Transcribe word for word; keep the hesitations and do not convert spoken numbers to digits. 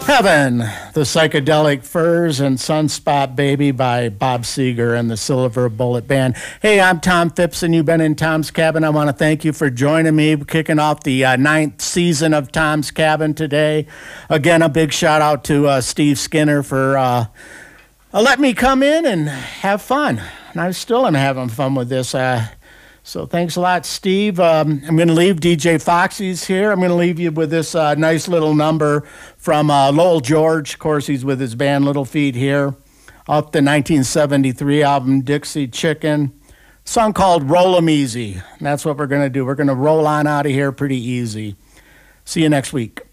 Heaven, the Psychedelic Furs and Sunspot Baby by Bob Seger and the Silver Bullet Band. Hey, I'm Tom Phipps, and you've been in Tom's Cabin. I want to thank you for joining me, kicking off the uh, ninth season of Tom's Cabin today. Again, a big shout out to uh, Steve Skinner for uh, uh, letting me come in and have fun. And I still am having fun with this. Uh, So thanks a lot, Steve. Um, I'm going to leave D J Foxy's here. I'm going to leave you with this uh, nice little number from uh, Lowell George. Of course, he's with his band Little Feat here, off the nineteen seventy-three album Dixie Chicken. A song called Roll 'em Easy. And that's what we're going to do. We're going to roll on out of here pretty easy. See you next week.